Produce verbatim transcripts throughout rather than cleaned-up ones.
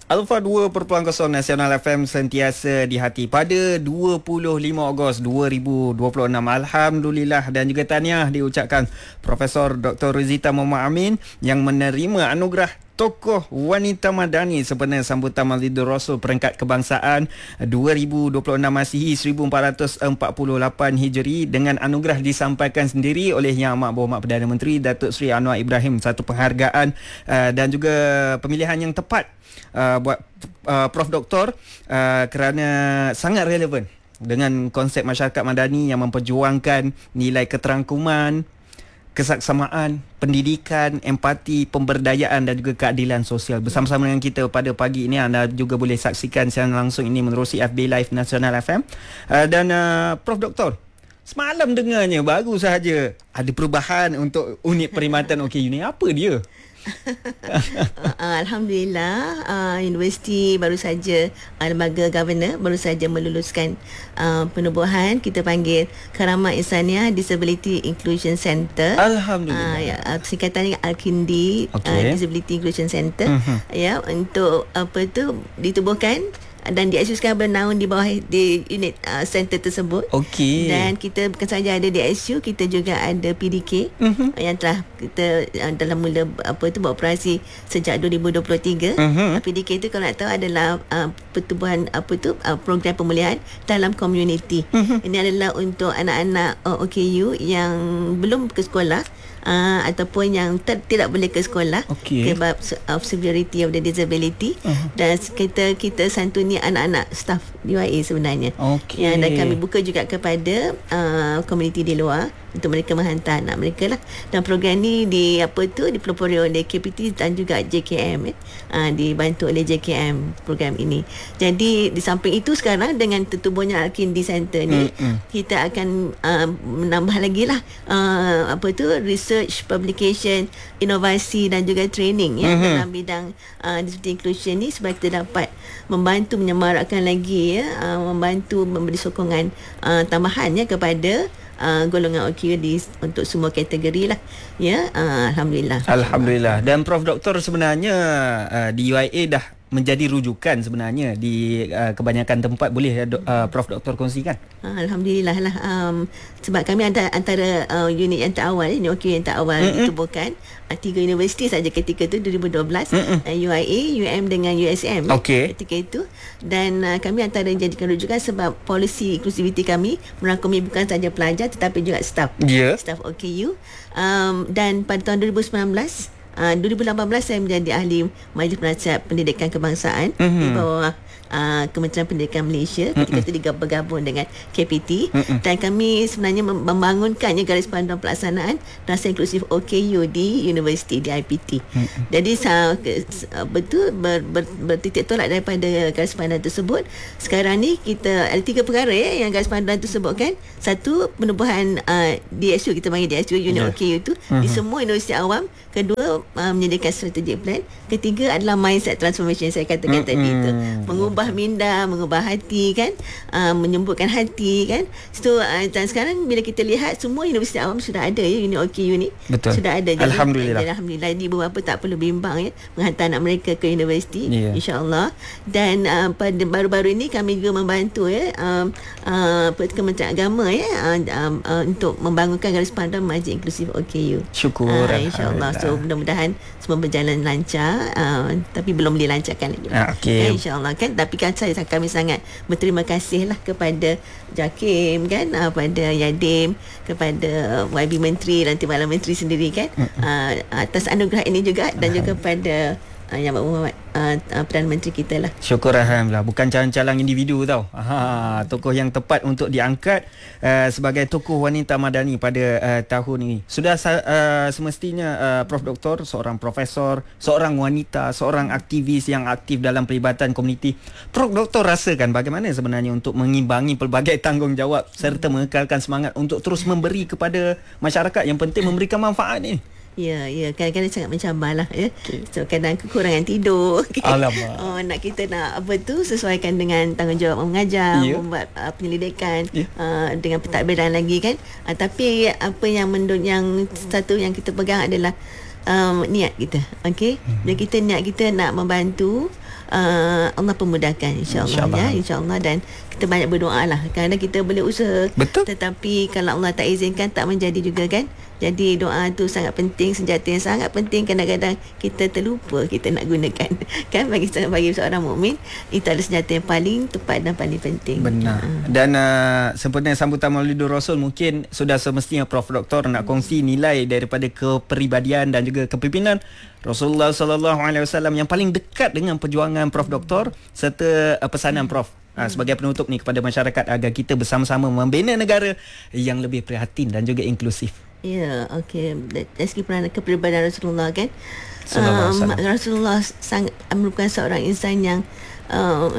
Alpha dua perpuluhan kosong Nasional F M sentiasa di hati. Pada dua puluh lima Ogos dua ribu dua puluh enam, Alhamdulillah dan juga tahniah diucapkan Profesor Doktor Rozita Muhammad Amin yang menerima anugerah Tokoh Wanita Madani sempena sambutan Maulidur Rasul peringkat kebangsaan dua ribu dua puluh enam Masihi seribu empat ratus empat puluh lapan Hijri dengan anugerah disampaikan sendiri oleh Yang Amat Berhormat Perdana Menteri Datuk Seri Anwar Ibrahim. Satu penghargaan uh, dan juga pemilihan yang tepat uh, buat uh, Prof Doktor uh, kerana sangat relevan dengan konsep masyarakat madani yang memperjuangkan nilai keterangkuman, kesaksamaan, pendidikan, empati, pemberdayaan dan juga keadilan sosial. Bersama-sama dengan kita pada pagi ini, anda juga boleh saksikan siaran langsung ini menerusi F B Live Nasional F M. Uh, dan uh, Prof Doktor, semalam dengarnya baru sahaja ada perubahan untuk unit perkhidmatan O K U ni. Apa dia? Alhamdulillah, uh, universiti baru saja, uh, lembaga governor baru saja meluluskan uh, penubuhan kita panggil Karamat Insaniah Disability Inclusion Center. Alhamdulillah. Uh, ya, uh, singkatannya Al-Kindi, okay. uh, Disability Inclusion Center. Uh-huh. Ya, untuk apa tu ditubuhkan dan D S U sekarang bernaung di bawah di unit uh, center tersebut. Okey. Dan kita bukan saja ada D S U, kita juga ada P D K uh-huh. yang telah kita uh, dalam mula apa itu beroperasi sejak dua ribu dua puluh tiga. Uh-huh. P D K itu kalau nak tahu adalah uh, pertubuhan apa itu uh, program pemulihan dalam komuniti. Uh-huh. Ini adalah untuk anak-anak uh, O K U yang belum ke sekolah uh, ataupun yang ter, tidak boleh ke sekolah okay. sebab of severity of the disability. Uh-huh. Dan kita kita santuni anak-anak staff D Y A sebenarnya. Okay. Yang dan kami buka juga kepada uh, komuniti di luar untuk mereka menghantar anak mereka lah. Dan program ni di apa tu dipelopori oleh K P T dan juga J K M eh. uh, dibantu oleh J K M program ini. Jadi di samping itu sekarang dengan tertubuhnya Al-Kindi Center ni, mm-hmm. kita akan uh, menambah lagi lah uh, apa tu research, publication, inovasi dan juga training ya, mm-hmm. dalam bidang uh, disability inclusion ni supaya kita dapat membantu menyemarakkan lagi ya, uh, membantu memberi sokongan uh, tambahan ya kepada Uh, golongan O K U di, untuk semua kategori lah ya. uh, Alhamdulillah Alhamdulillah. Dan Prof Doktor sebenarnya uh, di U I A dah menjadi rujukan sebenarnya di uh, kebanyakan tempat. Boleh uh, Prof Doktor kongsikan? Alhamdulillah lah, um, sebab kami antara, antara uh, unit yang terawal, unit O K U yang terawal mm-hmm. ditubuhkan uh, tiga universiti saja ketika itu dua ribu dua belas, mm-hmm. uh, U I A, U M dengan U S M okay. ketika itu. Dan uh, kami antara yang jadikan rujukan sebab polisi inklusiviti kami merangkumi bukan saja pelajar tetapi juga staf yeah. staf O K U. Um, dan pada tahun dua ribu sembilan belas, Uh, dua ribu lapan belas saya menjadi ahli Majlis Penasihat Pendidikan Kebangsaan mm-hmm. di bawah uh, Kementerian Pendidikan Malaysia. Ketika mm-hmm. itu bergabung dengan K P T mm-hmm. dan kami sebenarnya membangunkannya garis panduan pelaksanaan rasa inklusif O K U di universiti di I P T. Mm-hmm. Jadi uh, betul ber, ber, bertitik tolak daripada garis panduan tersebut. Sekarang ni kita ada tiga perkara ya yang garis panduan itu sebutkan. Satu, penubuhan uh, D S U, kita panggil D S U unit yeah. O K U itu mm-hmm. di semua universiti awam. Kedua, uh, menyediakan strategic plan. Ketiga adalah mindset transformation saya katakan mm-hmm. tadi itu, mengubah minda, mengubah hati kan, uh, menyembuhkan hati kan. So uh, dan sekarang bila kita lihat semua universiti awam sudah ada ya unit O K U ni. Betul. Sudah ada. Jadi, Alhamdulillah. Jadi, Alhamdulillah ni beberapa tak perlu bimbang ya menghantar anak mereka ke universiti yeah. insya-Allah. Dan uh, pada baru-baru ini kami juga membantu ya um, uh, Kementerian Agama ya uh, um, uh, untuk membangunkan garis panduan Majlis Inklusif O K U. Syukur. Uh, insya-Allah. So mudah-mudahan semua berjalan lancar, uh, tapi belum dilancarkan lagi. Ah, okay. Kan, insya-Allah kan. Tapi kan saya kami sangat berterima kasih lah kepada Jakim kan, uh, pada Yadim, kepada Y B Menteri dan Timbalan Menteri sendiri kan, uh, atas anugerah ini juga dan juga kepada Uh, yang Muhammad uh, uh, Perdana Menteri kita lah. Syukur Alhamdulillah. Bukan calang-calang individu tau. Aha, tokoh yang tepat untuk diangkat uh, sebagai tokoh wanita madani pada uh, tahun ini. Sudah uh, semestinya uh, Prof Doktor, seorang profesor, seorang wanita, seorang aktivis yang aktif dalam pelibatan komuniti. Prof Doktor rasakan bagaimana sebenarnya untuk mengimbangi pelbagai tanggungjawab serta mengekalkan semangat untuk terus memberi kepada masyarakat yang penting memberikan manfaat ni? Ya, ya, kadang-kadang sangat mencabar lah ya. Okay. So kadang kekurangan tidur. Okay. Alamak. Oh, nak kita nak apa tu sesuaikan dengan tanggungjawab mengajar, yeah. membuat uh, penyelidikan yeah. uh, dengan pentadbiran lagi kan. Uh, tapi apa yang mendun yang satu yang kita pegang adalah um, niat kita. Okey. Mm-hmm. Bila kita niat kita nak membantu uh, Allah pemudahkan insya-Allah, insya-Allah ya, insya-Allah. Dan kita banyak berdoa lah. Kadang kita boleh usaha, betul, tetapi kalau Allah tak izinkan tak menjadi juga kan. Jadi doa tu sangat penting, senjata yang sangat penting. Kadang-kadang kita terlupa kita nak gunakan kan. Bagi bagi seorang mukmin itu adalah senjata yang paling tepat dan paling penting. Benar. Uh. Dan uh, sempena sambutan Maulidur Rasul, mungkin sudah semestinya Prof Doktor nak kongsi nilai daripada kepribadian dan juga kepimpinan Rasulullah sallallahu alaihi wasallam yang paling dekat dengan perjuangan Prof Doktor, serta uh, pesanan Prof uh, sebagai penutup ni kepada masyarakat agar kita bersama-sama membina negara yang lebih prihatin dan juga inklusif. Ya, okey. Dari segi peranan kepribadian Rasulullah kan, um, Rasulullah sangat merupakan seorang insan yang uh,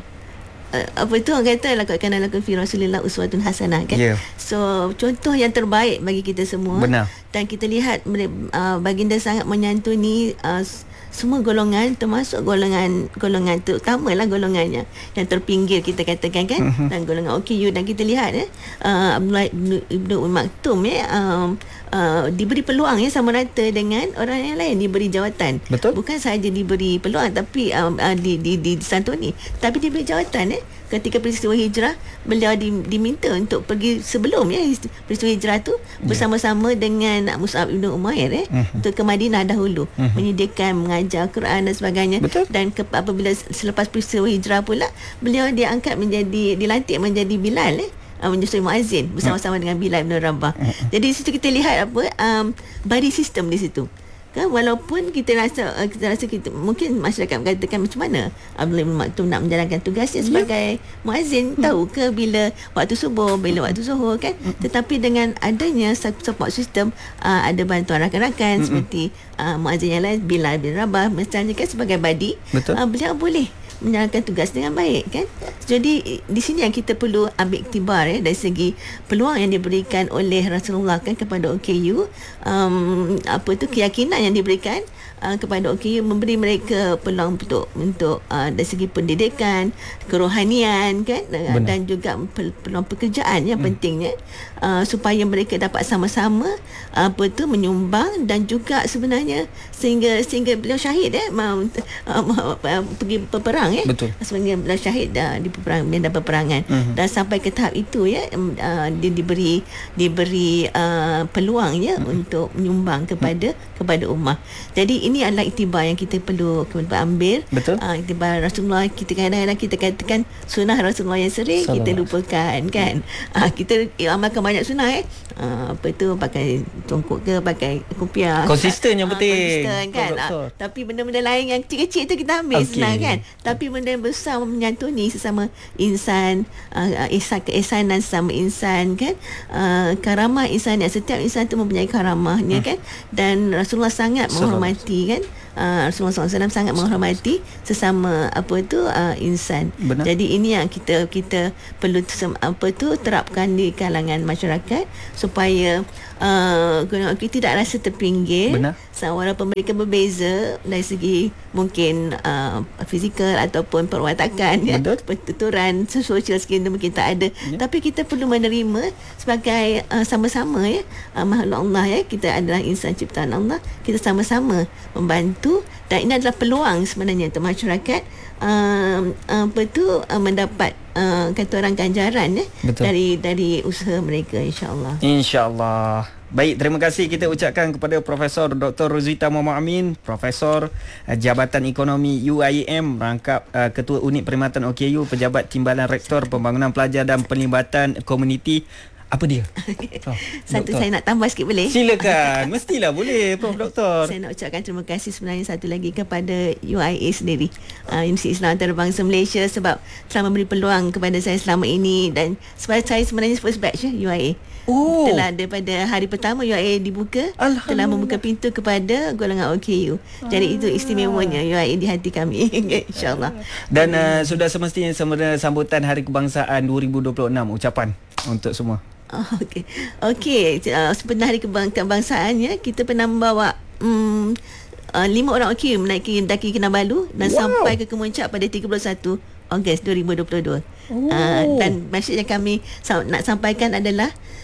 uh, apa itu orang kata lakukan lakukan fi Rasulillah uswatun hasanah kan. Yeah. So contoh yang terbaik bagi kita semua. Benar. Dan kita lihat uh, baginda sangat menyantuni uh, semua golongan, termasuk golongan golongan terutamalah golongannya yang terpinggir kita katakan kan, uh-huh. dan golongan O K U. Dan kita lihat ya, uh, Abdullah Ibnu Umm Maktum ya, um, uh, diberi peluang ya sama rata dengan orang yang lain, diberi jawatan. Betul. Bukan sahaja diberi peluang tapi um, uh, di, di, di disantuni, tapi diberi jawatan ya. Ketika peristiwa hijrah, beliau di, diminta untuk pergi sebelum ya peristiwa hijrah tu bersama-sama yeah. dengan Mus'ab bin Umair eh, uh-huh. untuk ke Madinah dahulu, uh-huh. menyediakan mengajar Quran dan sebagainya. Betul. Dan ke, apabila selepas peristiwa hijrah pula, beliau diangkat menjadi, dilantik menjadi Bilal eh, menyusul muazzin bersama-sama uh-huh. dengan Bilal bin Rabah. Uh-huh. Jadi situ kita lihat apa um, body system di situ. Kan, walaupun kita rasa kita rasa kita mungkin masyarakat mengatakan macam mana Abdullah bin Maktum nak menjalankan tugasnya sebagai yeah. muazzin, hmm. tahu ke bila waktu subuh, bila waktu zuhur kan. Hmm. Tetapi dengan adanya support system, uh, ada bantuan rakan-rakan hmm. seperti uh, muazzin yang lain, Bilal bin Rabah misalnya kan sebagai badi, uh, beliau boleh menjalankan tugas dengan baik kan. Jadi di sini yang kita perlu ambil iktibar ya, dari segi peluang yang diberikan oleh Rasulullah kan kepada O K U, um, apa tu keyakinan yang diberikan uh, kepada O K U, memberi mereka peluang untuk untuk uh, dari segi pendidikan, kerohanian kan. Benar. Dan juga peluang pekerjaan yang hmm. pentingnya, uh, supaya mereka dapat sama-sama uh, apa tu menyumbang, dan juga sebenarnya sehingga sehingga beliau syahid eh uh, uh, uh, pergi peperang ya. Betul. Sebenarnya beliau syahid uh, di peperangan, medan peperangan. Uh-huh. Dan sampai ke tahap itu ya, uh, dia diberi diberi uh, peluang ya uh-huh. untuk menyumbang kepada uh-huh. kepada ummah. Jadi ini adalah iktibar yang kita perlu kita ambil. Betul. Uh, iktibar Rasulullah, kita kadang-kadang kita katakan sunnah Rasulullah yang sering Salam. kita lupakan kan. Uh, kita amalkan banyak sunnah eh. Uh, apa tu, pakai tongkok ke, pakai kopiah. Konsisten yang penting. Uh, konsisten kan. Uh, tapi benda-benda lain yang kecil-kecil tu kita ambil okay. senang kan. Tapi benda yang besar menyantuni sesama insan, uh, ihsan keihsanan sesama insan kan, uh, karamah insan, yang setiap insan tu mempunyai karamahnya hmm. kan. Dan Rasulullah sangat menghormati kan, uh, Rasulullah sallallahu alaihi wasallam sangat menghormati sesama apa tu uh, insan. Benar. Jadi ini yang kita kita perlu apa tu terapkan di kalangan masyarakat supaya uh, kita tidak rasa terpinggir. Benar. Walaupun mereka berbeza dari segi mungkin uh, fizikal ataupun perwatakan ya, pertuturan sosial skin mungkin tak ada, ya. Tapi kita perlu menerima sebagai uh, sama-sama ya, uh, makhluk Allah ya, kita adalah insan ciptaan Allah, kita sama-sama membantu. Dan ini adalah peluang sebenarnya untuk masyarakat uh, apa tu uh, mendapat uh, kata orang ganjaran ya, dari dari usaha mereka, insya-Allah. Insya-Allah. Baik, terima kasih kita ucapkan kepada Profesor Doktor Rosita Muhammad Amin, Profesor uh, Jabatan Ekonomi U I A M, rangkap uh, Ketua Unit Perkhidmatan O K U, Pejabat Timbalan Rektor Pembangunan Pelajar dan Pelibatan Komuniti. Apa dia? Oh, satu Doktor. Saya nak tambah sikit boleh? Silakan. Mestilah boleh, Prof Doktor. Saya nak ucapkan terima kasih sebenarnya satu lagi kepada U I A sendiri, uh, Universiti Islam Antarabangsa Malaysia, sebab telah memberi peluang kepada saya selama ini. Dan sebab saya sebenarnya first batch ya, U I A. Oh. Telah daripada hari pertama U I A dibuka, telah membuka pintu kepada golongan O K U. Jadi itu istimewanya U I A di hati kami. InsyaAllah. Dan uh, sudah semestinya sempena sambutan Hari Kebangsaan dua ribu dua puluh enam, ucapan untuk semua. Oh, okey. Okey, uh, sebenarnya Hari Kebangsaan ya, kita pernah membawa um, uh, lima orang O K U menaiki mendaki Kinabalu dan wow. sampai ke Kemuncak pada tiga puluh satu Ogos dua ribu dua puluh dua. Oh. Uh, dan mesej yang kami nak sampaikan adalah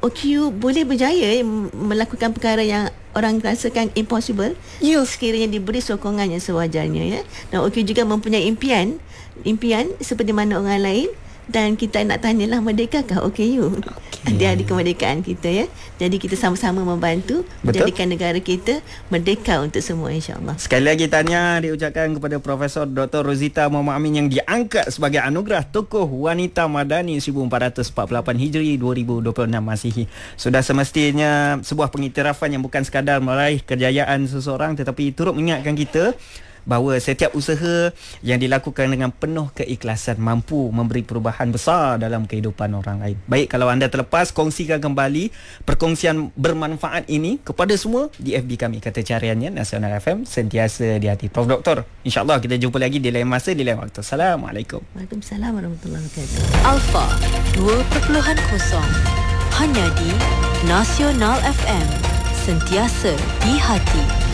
O Q U boleh berjaya melakukan perkara yang orang rasakan impossible, ya, sekiranya diberi sokongan yang sewajarnya, ya. Dan O Q U juga mempunyai impian impian seperti mana orang lain. Dan kita nak tanyalah, merdekakah O K U? Okay. Di hari kemerdekaan kita, ya. Jadi kita sama-sama membantu menjadikan negara kita merdeka untuk semua, insya-Allah. Sekali lagi tahniah diucapkan kepada Profesor Doktor Rozita Muhammad Amin yang diangkat sebagai anugerah tokoh wanita madani seribu empat ratus empat puluh lapan Hijri dua ribu dua puluh enam Masihi. Sudah semestinya sebuah pengiktirafan yang bukan sekadar meraih kejayaan seseorang, tetapi turut mengingatkan kita bahawa setiap usaha yang dilakukan dengan penuh keikhlasan mampu memberi perubahan besar dalam kehidupan orang lain. Baik, kalau anda terlepas, kongsikan kembali perkongsian bermanfaat ini kepada semua di F B kami, Kata Cariannya Nasional F M, sentiasa di hati. Prof Doktor, insya-Allah kita jumpa lagi di lain masa, di lain waktu. Assalamualaikum. Waalaikumsalam warahmatullahi wabarakatuh. Alpha dua kosong kosong hanya di Nasional F M, sentiasa di hati.